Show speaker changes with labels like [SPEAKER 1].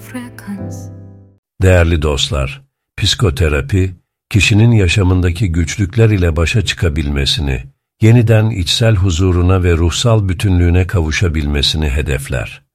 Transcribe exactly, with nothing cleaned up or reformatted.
[SPEAKER 1] Değerli dostlar, psikoterapi, kişinin yaşamındaki güçlükler ile başa çıkabilmesini, yeniden içsel huzuruna ve ruhsal bütünlüğüne kavuşabilmesini hedefler.